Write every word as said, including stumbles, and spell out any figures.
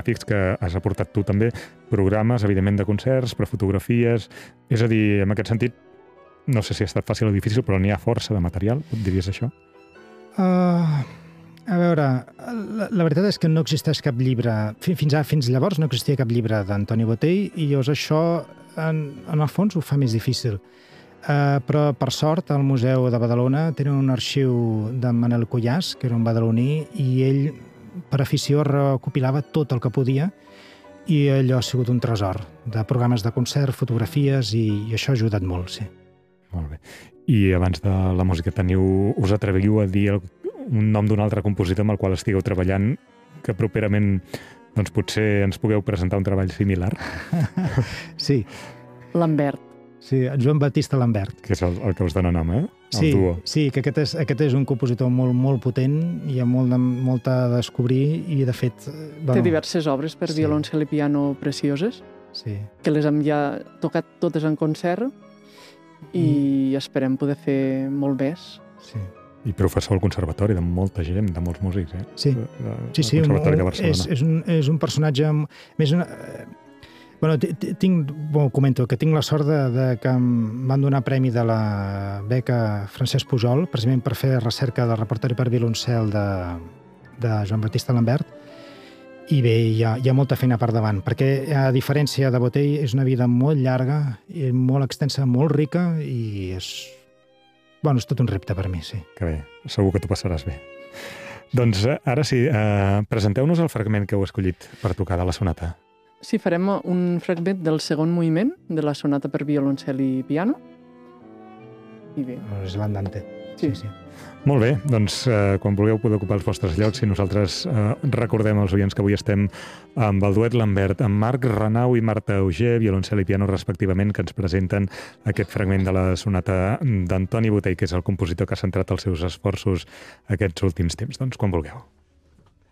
fotogràfics que has aportat tu també, programes, evidentment, de concerts, però fotografies... És a dir, en aquest sentit, no sé si ha estat fàcil o difícil, però n'hi ha força de material, diries això? Uh, a veure, la, la veritat és que no existeix cap llibre... Fins, a, fins llavors no existia cap llibre d'Antoni Botey i llavors això, en, en el fons, ho fa més difícil. Uh, però, per sort, al Museu de Badalona tenen un arxiu de Manel Cuyàs, que era un badaloní, i ell, per afició, recopilava tot el que podia i allò ha sigut un tresor de programes de concert, fotografies, i, i això ha ajudat molt, sí. Molt bé. I abans de la música teniu, us atreviu a dir el, un nom d'un altre compositor amb el qual estigueu treballant, que properament doncs, potser ens pugueu presentar un treball similar? Sí. Lambert. Sí, en Joan Batista Lambert. Que és el, el que us dona nom, eh? El sí, duo. Sí, que aquest és, aquest és un compositor molt, molt potent, hi ha molt de, molt a descobrir i, de fet... Bueno, té diverses obres per sí. violoncel i piano precioses, sí. que les hem ja tocat totes en concert, i mm. esperem poder fer molt més. Sí. I professor al conservatori de molta gent, de molts músics, eh? Sí, de, de, sí, sí, un, de és, és, un, és un personatge... Més una, bueno, tinc, bon, comento que tinc la sort de, de que em van donar premi de la beca Francesc Pujol, precisament per fer recerca del repertori per violoncel de, de Joan Batista Lambert. I bé, hi ha, hi ha molta feina per davant, perquè a diferència de Botey és una vida molt llarga, molt extensa, molt rica i és, bueno, és tot un repte per mi, sí. Que bé, segur que t'ho passaràs bé. Doncs ara sí, eh, presenteu-nos el fragment que heu escollit per tocar de la sonata. Sí, farem un fragment del segon moviment de la sonata per violoncel i piano. I bé. És l'andante. Sí, sí. Molt bé, doncs eh, quan vulgueu podeu ocupar els vostres llocs i nosaltres eh, recordem als oients que avui estem amb el duet Lambert, amb Marc Renau i Marta Auger, violoncel i piano respectivament, que ens presenten aquest fragment de la sonata d'Antoni Botey, que és el compositor que ha centrat els seus esforços aquests últims temps. Doncs quan vulgueu.